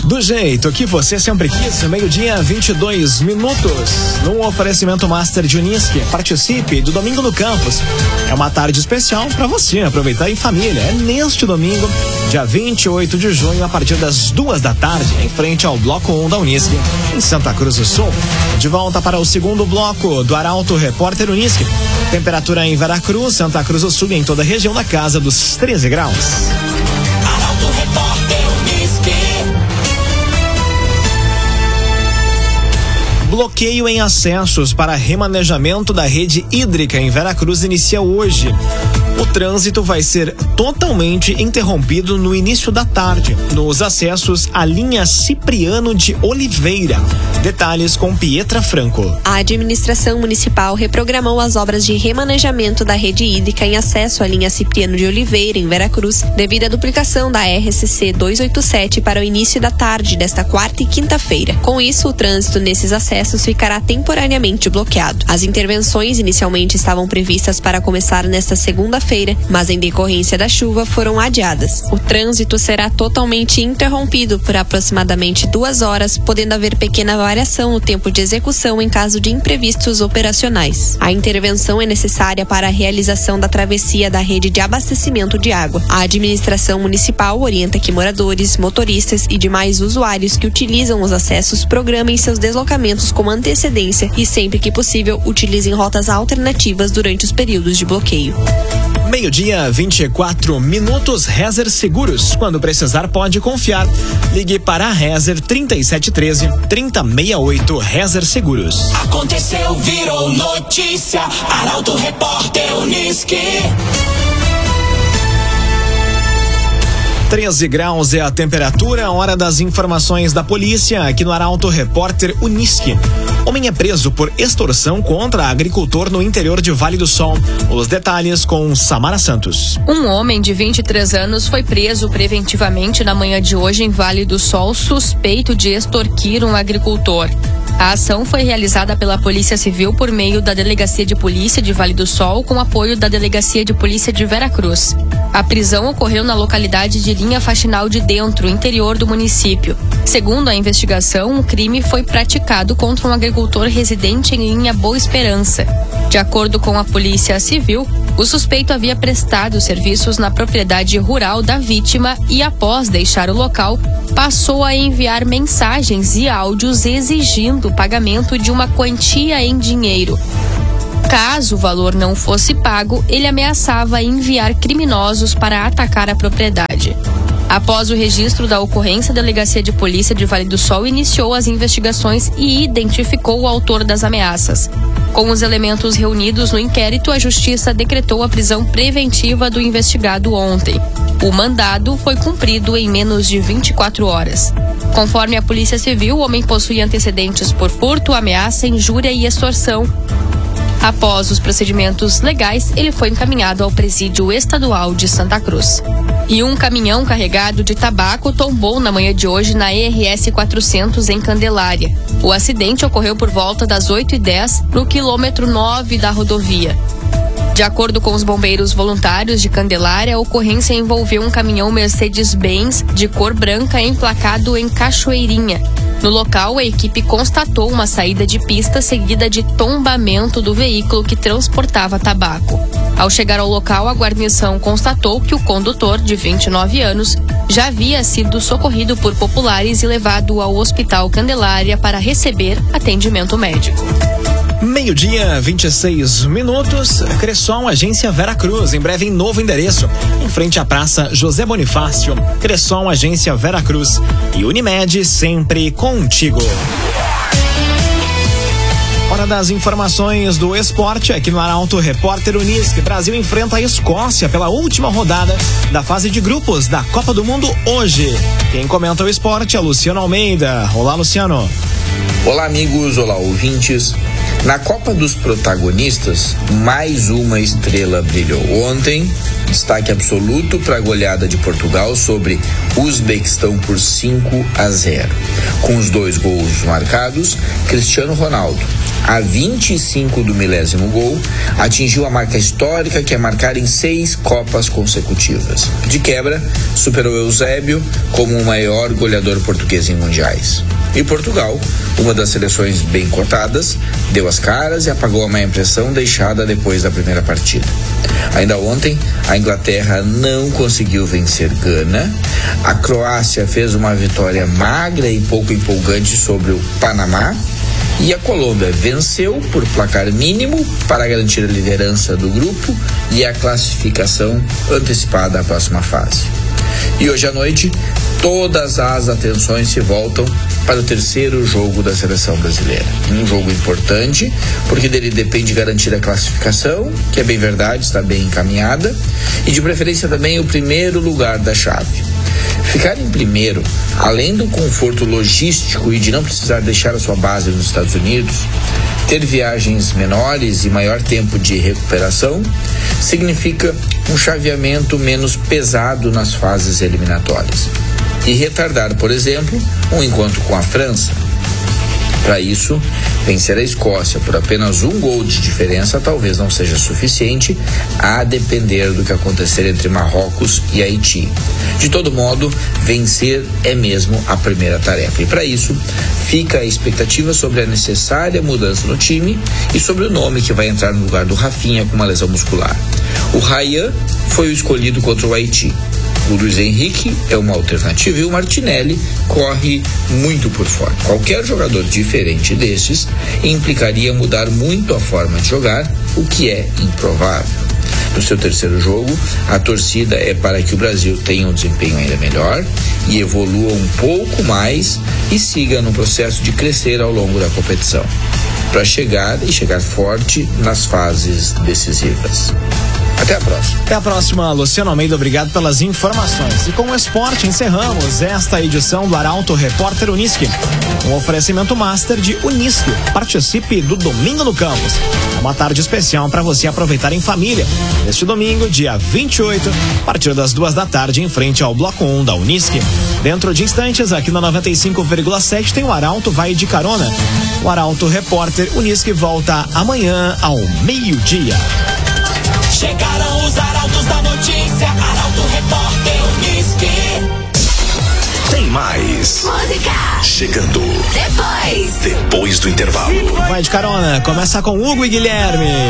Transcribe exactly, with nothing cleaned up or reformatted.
Do jeito que você sempre quis, meio-dia, vinte e dois minutos, num oferecimento Master de Unisque. Participe do Domingo no Campus. É uma tarde especial para você aproveitar em família. É neste domingo, dia vinte e oito de junho, a partir das duas da tarde, em frente ao Bloco um da Unisque, em Santa Cruz do Sul. De volta para o segundo bloco do Arauto Repórter Unisque. Temperatura em Veracruz, Santa Cruz do Sul e em toda a região na casa dos treze graus. Arauto Repórter Unisque. Bloqueio em acessos para remanejamento da rede hídrica em Veracruz inicia hoje. O trânsito vai ser totalmente interrompido no início da tarde, nos acessos à linha Cipriano de Oliveira. Detalhes com Pietra Franco. A administração municipal reprogramou as obras de remanejamento da rede hídrica em acesso à linha Cipriano de Oliveira, em Veracruz, devido à duplicação da R S C duzentos e oitenta e sete para o início da tarde desta quarta e quinta-feira. Com isso, o trânsito nesses acessos ficará temporariamente bloqueado. As intervenções inicialmente estavam previstas para começar nesta segunda-feira, mas em decorrência da chuva foram adiadas. O trânsito será totalmente interrompido por aproximadamente duas horas, podendo haver pequena variação no tempo de execução em caso de imprevistos operacionais. A intervenção é necessária para a realização da travessia da rede de abastecimento de água. A administração municipal orienta que moradores, motoristas e demais usuários que utilizam os acessos programem seus deslocamentos com antecedência e, sempre que possível, utilizem rotas alternativas durante os períodos de bloqueio. Meio-dia, vinte e quatro minutos. Rezer Seguros. Quando precisar, pode confiar. Ligue para a Rezer trinta e sete treze, trinta sessenta e oito. Rezer Seguros. Aconteceu, virou notícia. Arauto Repórter Unisque. treze graus é a temperatura, hora das informações da polícia aqui no Arauto Repórter Unisque. Homem é preso por extorsão contra agricultor no interior de Vale do Sol. Os detalhes com Samara Santos. Um homem de vinte e três anos foi preso preventivamente na manhã de hoje em Vale do Sol, suspeito de extorquir um agricultor. A ação foi realizada pela Polícia Civil por meio da Delegacia de Polícia de Vale do Sol, com apoio da Delegacia de Polícia de Veracruz. A prisão ocorreu na localidade de Linha Faxinal de Dentro, interior do município. Segundo a investigação, o crime foi praticado contra um agricultor residente em Linha Boa Esperança. De acordo com a Polícia Civil, o suspeito havia prestado serviços na propriedade rural da vítima e, após deixar o local, passou a enviar mensagens e áudios exigindo o pagamento de uma quantia em dinheiro. Caso o valor não fosse pago, ele ameaçava enviar criminosos para atacar a propriedade. Após o registro da ocorrência, a Delegacia de Polícia de Vale do Sol iniciou as investigações e identificou o autor das ameaças. Com os elementos reunidos no inquérito, a Justiça decretou a prisão preventiva do investigado ontem. O mandado foi cumprido em menos de vinte e quatro horas. Conforme a Polícia Civil, o homem possui antecedentes por furto, ameaça, injúria e extorsão. Após os procedimentos legais, ele foi encaminhado ao Presídio Estadual de Santa Cruz. E um caminhão carregado de tabaco tombou na manhã de hoje na E R S quatrocentos em Candelária. O acidente ocorreu por volta das oito e dez no quilômetro nove da rodovia. De acordo com os bombeiros voluntários de Candelária, a ocorrência envolveu um caminhão Mercedes-Benz de cor branca emplacado em Cachoeirinha. No local, a equipe constatou uma saída de pista seguida de tombamento do veículo que transportava tabaco. Ao chegar ao local, a guarnição constatou que o condutor, de vinte e nove anos, já havia sido socorrido por populares e levado ao Hospital Candelária para receber atendimento médico. Meio-dia, vinte e seis minutos. Cressol, agência Veracruz, em breve em novo endereço, em frente à Praça José Bonifácio. Cressol, agência Veracruz. E Unimed, sempre contigo. Hora das informações do esporte aqui no Arauto Repórter Unisque. Brasil enfrenta a Escócia pela última rodada da fase de grupos da Copa do Mundo hoje. Quem comenta o esporte é Luciano Almeida. Olá, Luciano. Olá, amigos. Olá, ouvintes. Na Copa dos Protagonistas, mais uma estrela brilhou ontem. Destaque absoluto para a goleada de Portugal sobre o Uzbequistão por cinco a zero. Com os dois gols marcados, Cristiano Ronaldo. a vinte e cinco do milésimo gol, atingiu a marca histórica que é marcar em seis Copas consecutivas. De quebra, superou Eusébio como o maior goleador português em mundiais. E Portugal, uma das seleções bem cotadas, deu as caras e apagou a má impressão deixada depois da primeira partida. Ainda ontem, a Inglaterra não conseguiu vencer Gana, a Croácia fez uma vitória magra e pouco empolgante sobre o Panamá, e a Colômbia venceu por placar mínimo para garantir a liderança do grupo e a classificação antecipada à próxima fase. E hoje à noite, todas as atenções se voltam para o terceiro jogo da seleção brasileira. Um jogo importante, porque dele depende garantir a classificação, que é bem verdade, está bem encaminhada, e de preferência também o primeiro lugar da chave. Ficar em primeiro, além do conforto logístico e de não precisar deixar a sua base nos Estados Unidos, ter viagens menores e maior tempo de recuperação, significa um chaveamento menos pesado nas fases eliminatórias. E retardar, por exemplo, um encontro com a França. Para isso, vencer a Escócia por apenas um gol de diferença talvez não seja suficiente, a depender do que acontecer entre Marrocos e Haiti. De todo modo, vencer é mesmo a primeira tarefa. E para isso, fica a expectativa sobre a necessária mudança no time e sobre o nome que vai entrar no lugar do Rafinha com uma lesão muscular. O Ryan foi o escolhido contra o Haiti. O Luiz Henrique é uma alternativa e o Martinelli corre muito por fora. Qualquer jogador diferente desses implicaria mudar muito a forma de jogar, o que é improvável. No seu terceiro jogo, a torcida é para que o Brasil tenha um desempenho ainda melhor e evolua um pouco mais e siga no processo de crescer ao longo da competição, para chegar e chegar forte nas fases decisivas. Até a próxima. Até a próxima, Luciano Almeida, obrigado pelas informações. E com o esporte encerramos esta edição do Arauto Repórter Unisque. Um oferecimento master de Unisque. Participe do Domingo no Campus. Uma tarde especial para você aproveitar em família. Neste domingo, dia vinte e oito, a partir das duas da tarde, em frente ao Bloco um da Unisque. Dentro de instantes, aqui na noventa e cinco vírgula sete, tem o Arauto Vai de Carona. O Arauto Repórter Unisque volta amanhã ao meio-dia. Chegaram os arautos da notícia, Arauto Repórter Unisque. Tem mais. Música. Chegando. Depois. Depois do intervalo. Vai de Carona, começa com Hugo e Guilherme.